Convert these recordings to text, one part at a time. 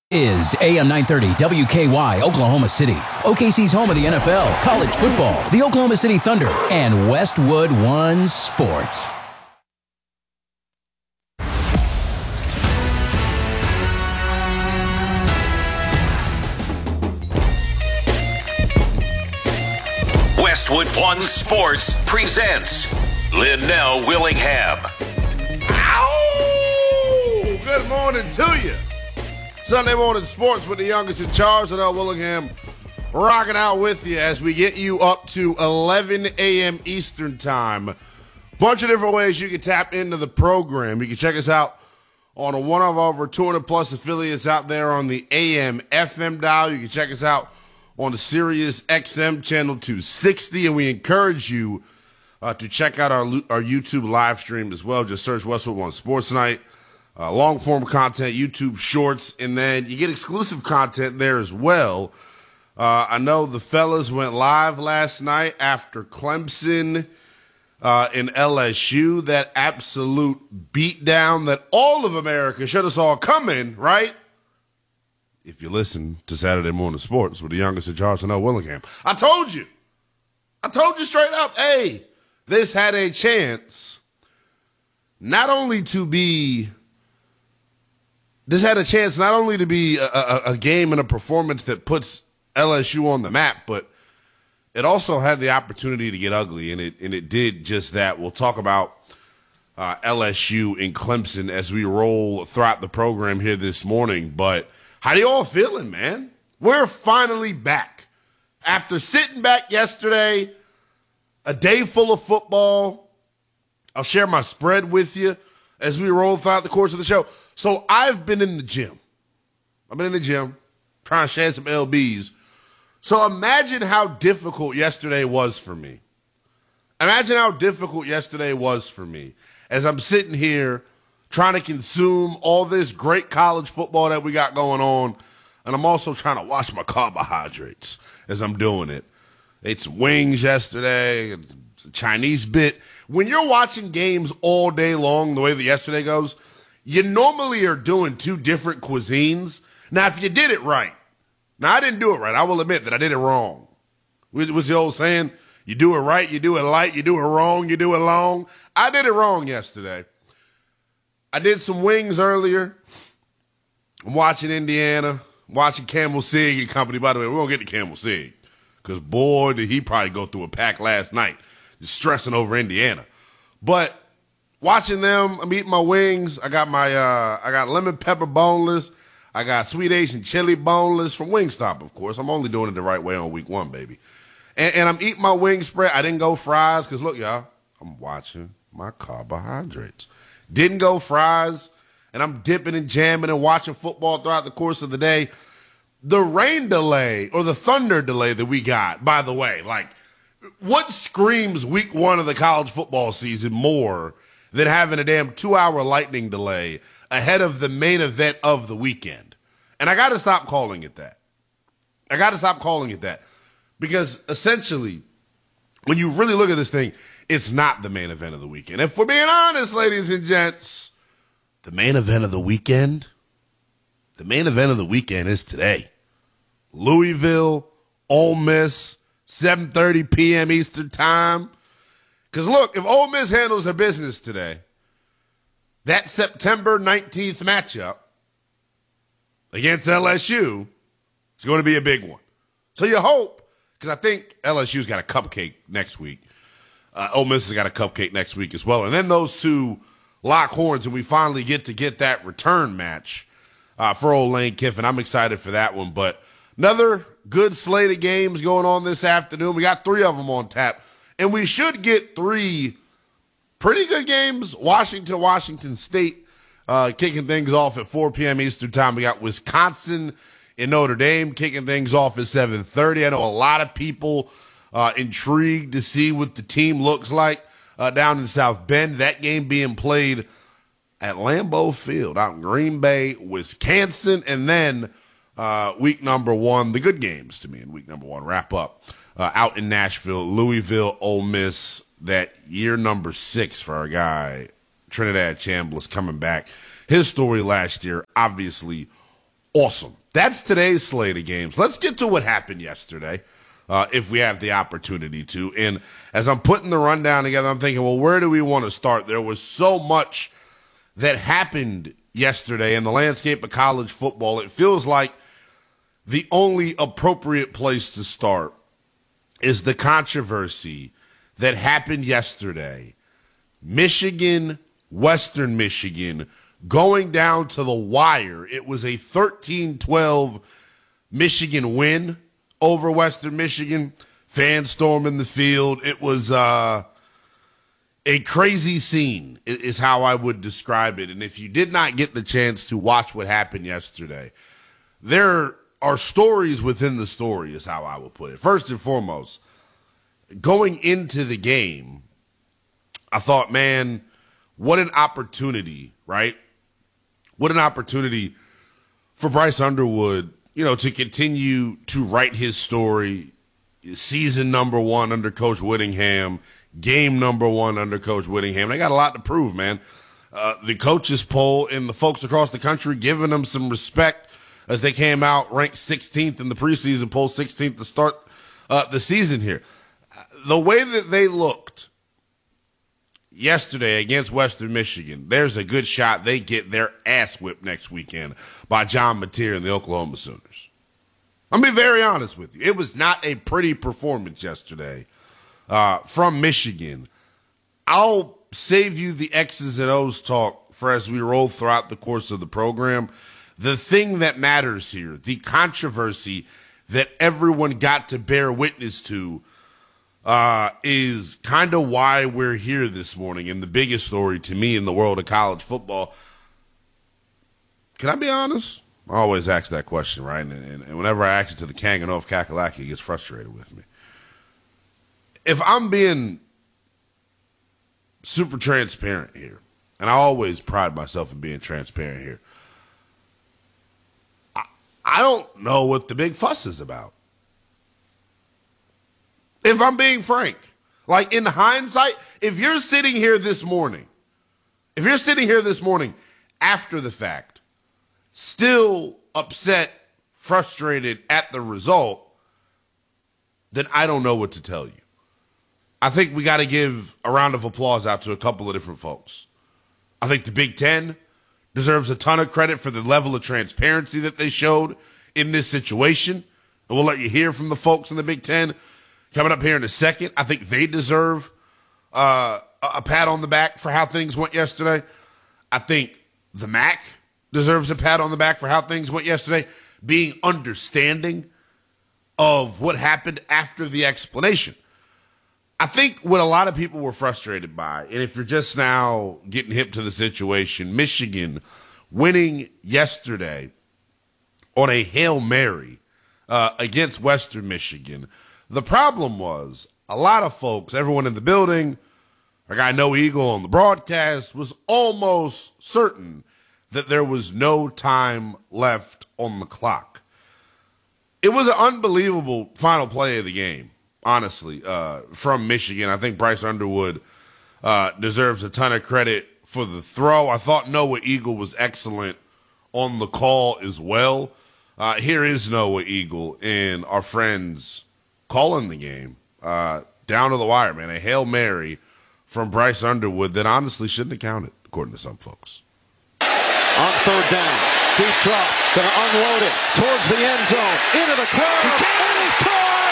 Is AM 930 WKY Oklahoma City, OKC's home of the NFL, college football, the Oklahoma City Thunder, and Westwood One Sports. Westwood One Sports presents Linnell Willingham. Ow! Good morning to you. Sunday morning sports with the youngest in charge, Linnell Willingham, rocking out with you as we get you up to 11 a.m. Eastern time. Bunch of different ways you can tap into the program. You can check us out on one of our over 200 plus affiliates out there on the AM FM dial. You can check us out on the Sirius XM channel 260, and we encourage you to check out our YouTube live stream as well. Just search Westwood One Sports Night. Long-form content, YouTube Shorts, and then you get exclusive content there as well. I know the fellas went live last night after Clemson in LSU, that absolute beatdown that all of America should have saw coming, right? If you listen to Saturday Morning Sports with the youngest in charge, Linnell Willingham. I told you straight up, hey, this had a chance not only to be a game and a performance that puts LSU on the map, but it also had the opportunity to get ugly, and it did just that. We'll talk about LSU and Clemson as we roll throughout the program here this morning. But how you all feeling, man? We're finally back. After sitting back yesterday, a day full of football, I'll share my spread with you as we roll throughout the course of the show. So I've been in the gym. Trying to shed some LBs. So imagine how difficult yesterday was for me. As I'm sitting here trying to consume all this great college football that we got going on, and I'm also trying to watch my carbohydrates as I'm doing it. Ate some wings yesterday, a Chinese bit. When you're watching games all day long, the way that yesterday goes, you normally are doing two different cuisines. Now, if you did it right, now I didn't do it right. I will admit that I did it wrong. What's the old saying? You do it right, you do it light, you do it wrong, you do it long. I did it wrong yesterday. I did some wings earlier. I'm watching Indiana, watching Camel Sig and company. By the way, we're going to get to Camel Sig because, boy, did he probably go through a pack last night just stressing over Indiana. But watching them, I'm eating my wings. I got lemon pepper boneless. I got sweet Asian chili boneless from Wingstop, of course. I'm only doing it the right way on week one, baby. And I'm eating my wing spread. I didn't go fries because, look, y'all, I'm watching my carbohydrates. Didn't go fries, and I'm dipping and jamming and watching football throughout the course of the day. The rain delay or the thunder delay that we got, by the way, like, what screams week one of the college football season more than having a damn 2-hour lightning delay ahead of the main event of the weekend? And I got to stop calling it that. Because essentially, when you really look at this thing, it's not the main event of the weekend. If we're being honest, ladies and gents, the main event of the weekend is today. Louisville, Ole Miss, 7:30 p.m. Eastern time. Because, look, if Ole Miss handles their business today, that September 19th matchup against LSU is going to be a big one. So you hope, because I think LSU's got a cupcake next week. Ole Miss has got a cupcake next week as well. And then those two lock horns, and we finally get that return match for old Lane Kiffin. I'm excited for that one. But another good slate of games going on this afternoon. We got 3 of them on tap. And we should get 3 pretty good games. Washington State kicking things off at 4 p.m. Eastern time. We got Wisconsin and Notre Dame kicking things off at 7:30. I know a lot of people intrigued to see what the team looks like down in South Bend. That game being played at Lambeau Field out in Green Bay, Wisconsin. And then week number 1, the good games to me in week number 1 wrap up out in Nashville, Louisville, Ole Miss. That year number 6 for our guy, Trinidad Chambliss, coming back. His story last year, obviously Awesome. That's today's slate of games. Let's get to what happened yesterday, if we have the opportunity to. And as I'm putting the rundown together, I'm thinking, well, where do we want to start? There was so much that happened yesterday in the landscape of college football. It feels like the only appropriate place to start is the controversy that happened yesterday. Michigan, Western Michigan, going down to the wire. It was a 13-12 Michigan win over Western Michigan. Fans storming the field. It was a crazy scene is how I would describe it. And if you did not get the chance to watch what happened yesterday, there are stories within the story is how I would put it. First and foremost, going into the game, I thought, man, what an opportunity, right? What an opportunity for Bryce Underwood, to continue to write his story. Season number 1 under Coach Whittingham, game number 1 under Coach Whittingham. They got a lot to prove, man. The coaches poll and the folks across the country giving them some respect as they came out ranked 16th in the preseason poll, 16th to start the season here. The way that they looked yesterday against Western Michigan, there's a good shot they get their ass whipped next weekend by John Mateer and the Oklahoma Sooners. I'll be very honest with you. It was not a pretty performance yesterday from Michigan. I'll save you the X's and O's talk for as we roll throughout the course of the program. The thing that matters here, the controversy that everyone got to bear witness to, is kind of why we're here this morning. And the biggest story to me in the world of college football. Can I be honest? I always ask that question, right? And whenever I ask it to the Kangan of Kakalaki, he gets frustrated with me. If I'm being super transparent here, and I always pride myself in being transparent here, I don't know what the big fuss is about. If I'm being frank, like in hindsight, if you're sitting here this morning after the fact, still upset, frustrated at the result, then I don't know what to tell you. I think we got to give a round of applause out to a couple of different folks. I think the Big Ten deserves a ton of credit for the level of transparency that they showed in this situation. And we'll let you hear from the folks in the Big Ten coming up here in a second. I think they deserve a pat on the back for how things went yesterday. I think the MAC deserves a pat on the back for how things went yesterday, being understanding of what happened after the explanation. I think what a lot of people were frustrated by, and if you're just now getting hip to the situation, Michigan winning yesterday on a Hail Mary against Western Michigan. The problem was a lot of folks, everyone in the building, our guy No Eagle on the broadcast, was almost certain that there was no time left on the clock. It was an unbelievable final play of the game, honestly, from Michigan. I think Bryce Underwood deserves a ton of credit for the throw. I thought Noah Eagle was excellent on the call as well. Here is Noah Eagle and our friends calling the game down to the wire, man. A Hail Mary from Bryce Underwood that honestly shouldn't have counted, according to some folks. On third down, deep drop, going to unload it towards the end zone, into the crowd, and he's caught!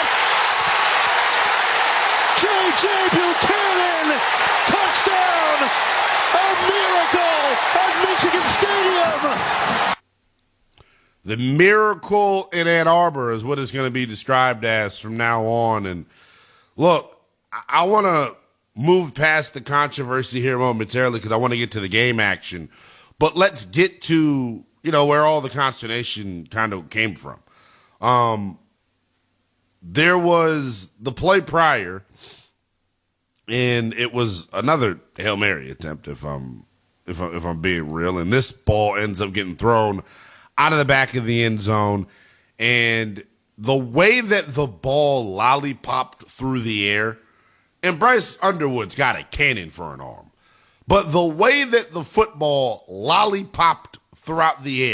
J.J. Buchanan, touchdown! A miracle at Michigan Stadium! The miracle in Ann Arbor is what it's going to be described as from now on. And look, I want to move past the controversy here momentarily because I want to get to the game action. But let's get to, where all the consternation kind of came from. There was the play prior, and it was another Hail Mary attempt if I'm being real. And this ball ends up getting thrown out of the back of the end zone. And the way that the ball lollipopped through the air, and Bryce Underwood's got a cannon for an arm, but the way that the football lollipopped throughout the air,